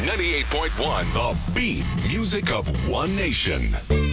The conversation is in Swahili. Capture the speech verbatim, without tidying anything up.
ninety-eight point one, The Beat. Music of One Nation.